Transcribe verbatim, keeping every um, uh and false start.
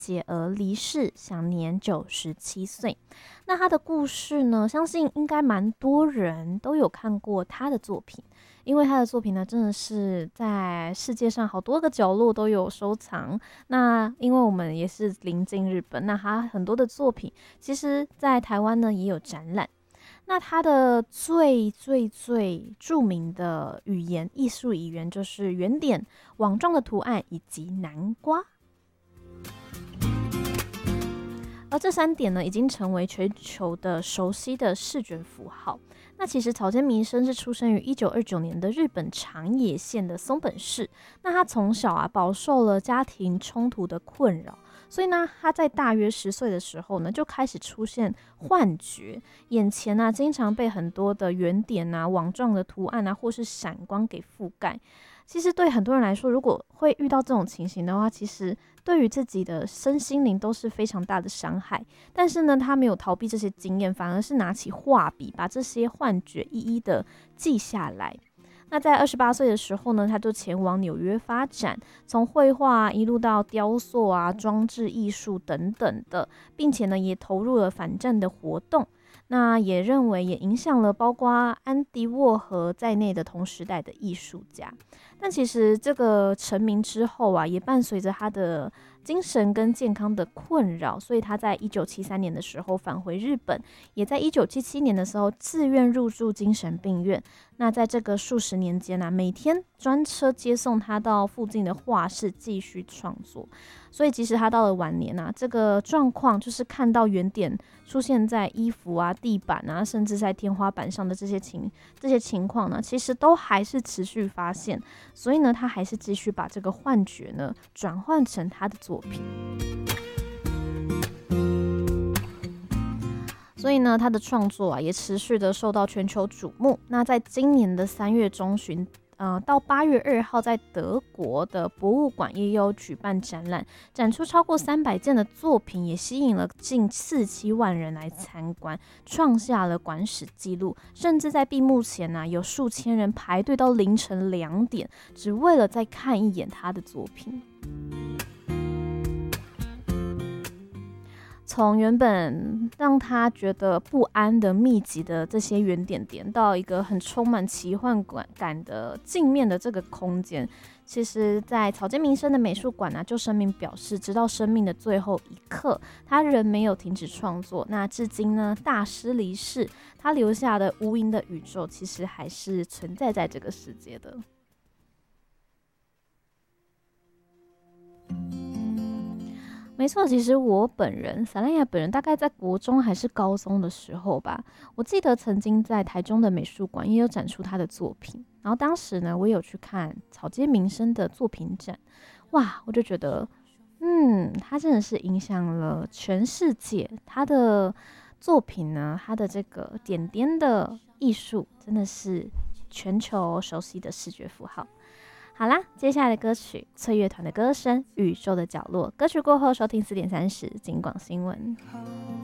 解而离世，享年九十七岁。那他的故事呢，相信应该蛮多人都有看过他的作品，因为他的作品呢，真的是在世界上好多个角落都有收藏。那因为我们也是临近日本，那他很多的作品，其实在台湾呢也有展览。那他的最最最著名的语言艺术语言就是圆点、网状的图案以及南瓜。而这三点呢，已经成为全球的熟悉的视觉符号。那其实草间弥生是出生于一九二九年的日本长野县的松本市。那他从小啊，饱受了家庭冲突的困扰，所以呢，他在大约十岁的时候呢，就开始出现幻觉，眼前啊，经常被很多的圆点啊、网状的图案啊，或是闪光给覆盖。其实对很多人来说，如果会遇到这种情形的话，其实对于自己的身心灵都是非常大的伤害。但是呢，他没有逃避这些经验，反而是拿起画笔，把这些幻觉一一的记下来。那在二十八岁的时候呢，他就前往纽约发展，从绘画、啊、一路到雕塑啊、装置艺术等等的，并且呢，也投入了反战的活动。那也认为也影响了包括安迪沃荷在内的同时代的艺术家。但其实这个成名之后啊，也伴随着他的精神跟健康的困扰，所以他在一九七三年的时候返回日本，也在一九七七年的时候自愿入住精神病院。那在这个数十年间啊，每天专车接送他到附近的画室继续创作。所以即使他到了晚年啊，这个状况就是看到圆点出现在衣服啊、地板啊，甚至在天花板上的这些情这些情况呢，其实都还是持续发现。所以呢，他还是继续把这个幻觉呢转换成他的作品。所以呢，他的创作啊也持续的受到全球瞩目。那在今年的三月中旬。呃，到八月二号，在德国的博物馆也有举办展览，展出超过三百件的作品，也吸引了近四七万人来参观，创下了馆史纪录。甚至在闭幕前呢、啊，有数千人排队到凌晨两点，只为了再看一眼他的作品。从原本让他觉得不安的密集的这些圆点点，到一个很充满奇幻感的镜面的这个空间，其实在草间弥生的美术馆呢、啊，就声明表示，直到生命的最后一刻，他仍没有停止创作。那至今呢，大师离世，他留下的无垠的宇宙，其实还是存在在这个世界的。没错，其实我本人萨兰雅本人大概在国中还是高中的时候吧，我记得曾经在台中的美术馆也有展出他的作品，然后当时呢，我也有去看草间弥生的作品展，哇，我就觉得，嗯，他真的是影响了全世界，他的作品呢，他的这个点点的艺术，真的是全球熟悉的视觉符号。好啦，接下来的歌曲翠乐团的歌声《宇宙的角落》。歌曲过后收听四点三十，警广新闻。